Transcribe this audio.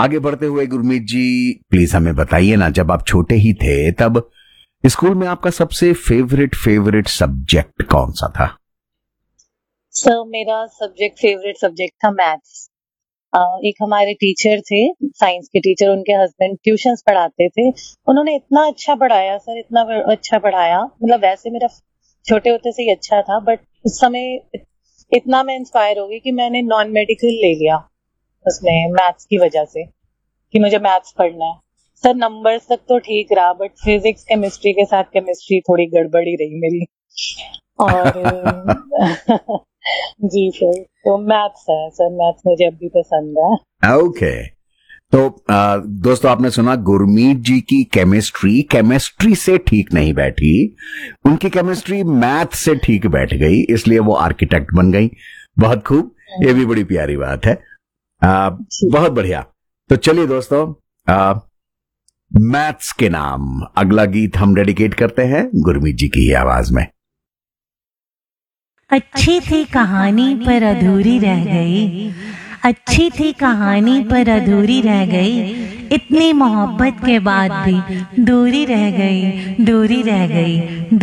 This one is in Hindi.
आगे बढ़ते हुए गुरमीत जी, प्लीज हमें बताइए ना, जब आप छोटे ही थे तब स्कूल में आपका सबसे फेवरेट सब्जेक्ट कौन सा था? सर मेरा फेवरेट सब्जेक्ट था मैथ्स। एक हमारे टीचर थे, साइंस के टीचर, उनके हस्बैंड ट्यूशंस पढ़ाते थे। उन्होंने इतना अच्छा पढ़ाया सर, इतना अच्छा पढ़ाया, मतलब वैसे मेरा छोटे होते से ही अच्छा था, बट उस समय इतना मैं इंस्पायर हो गई कि मैंने नॉन मेडिकल ले लिया उसमें मैथ्स की वजह से, कि मुझे मैथ्स पढ़ना है। सर नंबर्स तक तो ठीक रहा, बट फिजिक्स केमिस्ट्री के साथ केमिस्ट्री थोड़ी गड़बड़ी रही मेरी। और जी सर, तो मैथ्स है सर, मैथ्स मुझे अब भी पसंद है। ओके। तो दोस्तों, आपने सुना गुरमीत जी की केमिस्ट्री से ठीक नहीं बैठी, उनकी केमिस्ट्री मैथ से ठीक बैठ गई, इसलिए वो आर्किटेक्ट बन गई। बहुत खूब, ये भी बड़ी प्यारी बात है। बहुत बढ़िया। तो चलिए दोस्तों, मैथ्स के नाम अगला गीत हम डेडिकेट करते हैं गुरमीत जी की ही आवाज में। अच्छी थी कहानी पर अधूरी रह गई, अच्छी थी कहानी पर अधूरी रह गई, इतनी मोहब्बत के बाद भी दूरी रह गई, दूरी रह गई।